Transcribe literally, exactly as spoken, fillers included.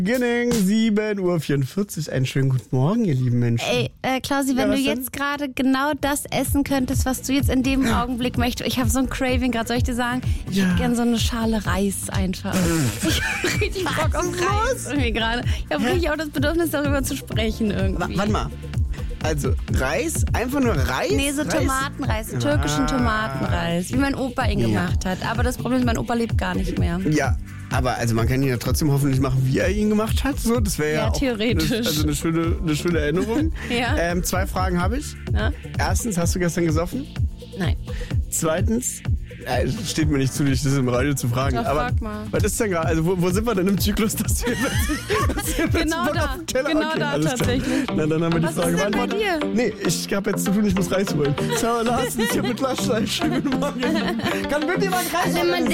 Beginning, sieben Uhr vierundvierzig. Einen schönen guten Morgen, ihr lieben Menschen. Ey, äh, Klausi, wenn Ja, du was denn? jetzt gerade genau das essen könntest, was du jetzt in dem Augenblick möchtest. Ich habe so ein Craving gerade, soll ich dir sagen? Ich Ja. hätte gern so eine Schale Reis einfach. Ich habe richtig Bock auf Reis irgendwie gerade. Ich habe richtig auch das Bedürfnis, darüber zu sprechen Wa- irgendwie. Warte mal. Also, Reis? Einfach nur Reis? Nee, so Reis? Tomatenreis, türkischen Tomatenreis, wie mein Opa ihn gemacht hat. Aber das Problem ist, mein Opa lebt gar nicht mehr. Ja, aber also man kann ihn ja trotzdem hoffentlich machen, wie er ihn gemacht hat. So, das wäre ja, Ja, auch theoretisch. Eine, also eine schöne, eine schöne Erinnerung. Ja. ähm, zwei Fragen habe ich. Na? Erstens, hast du gestern gesoffen? Nein. Zweitens, äh, es steht mir nicht zu, dich das im Radio zu fragen. Doch, aber frag mal. was ist denn gerade? Also wo, wo sind wir denn im Zyklus, dass wir, dass wir Genau Bock da. auf den Keller? Genau okay, da alles klar. tatsächlich. Na, dann haben wir die Was Frage ist denn bei beantwortet. dir? Nee, ich habe jetzt zu tun, ich muss Reis holen. Ciao, Lars, ich habe mit Flaschlein. Schönen guten Morgen. Kann bitte jemand Reis holen?